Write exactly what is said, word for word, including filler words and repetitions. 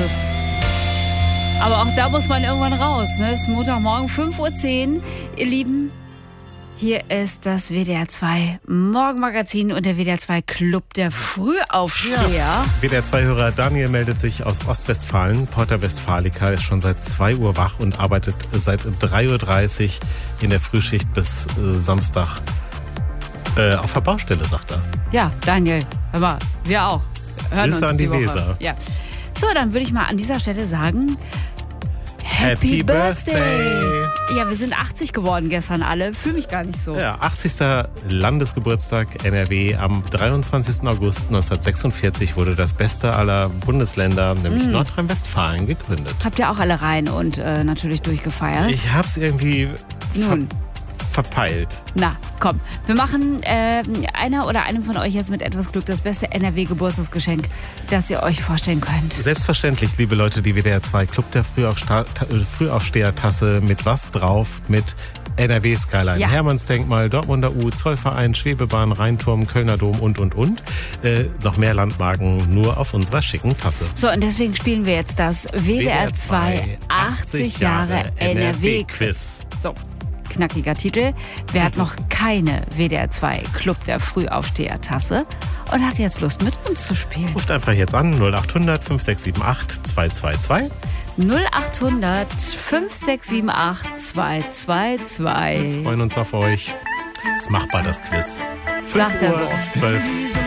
es. Aber auch da muss man irgendwann raus. Ne? Es ist Montagmorgen, fünf Uhr zehn. Ihr Lieben, hier ist das W D R zwei Morgenmagazin und der W D R zwei Club der Frühaufsteher. Ja. W D R zwei-Hörer Daniel meldet sich aus Ostwestfalen. Porta Westfalica ist schon seit zwei Uhr wach und arbeitet seit drei Uhr dreißig in der Frühschicht bis äh, Samstag äh, auf der Baustelle, sagt er. Ja, Daniel, hör mal, wir auch. Hören Grüße uns an die, die Woche. Weser. Ja. So, dann würde ich mal an dieser Stelle sagen, Happy, Happy Birthday. Birthday! Ja, wir sind achtzig geworden gestern alle. Fühle mich gar nicht so. Ja, achtzigster Landesgeburtstag N R W. Am dreiundzwanzigsten August neunzehnhundertsechsundvierzig wurde das beste aller Bundesländer, nämlich mm. Nordrhein-Westfalen, gegründet. Habt ihr auch alle rein und äh, natürlich durchgefeiert? Ich hab's irgendwie Nun. ver- verpeilt. Na, komm. Wir machen äh, einer oder einem von euch jetzt mit etwas Glück das beste N R W-Geburtstagsgeschenk, das ihr euch vorstellen könnt. Selbstverständlich, liebe Leute, die W D R zwei Club der Frühaufsta- Frühaufsteher-Tasse mit was drauf? Mit N R W Skyline, ja. Hermannsdenkmal, Dortmunder U, Zollverein, Schwebebahn, Rheinturm, Kölner Dom und, und, und. Äh, noch mehr Landmarken nur auf unserer schicken Tasse. So, und deswegen spielen wir jetzt das W D R zwei achtzig Jahre N R W-Quiz. So. Knackiger Titel. Wer hat noch keine W D R zwei Club der Frühaufsteher-Tasse und hat jetzt Lust, mit uns zu spielen? Ruft einfach jetzt an null acht hundert fünf sechs sieben acht zwei zwei zwei. null acht hundert fünf sechs sieben acht zwei zwei zwei. Wir freuen uns auf euch. Ist machbar, das Quiz. Sagt er so. zwölf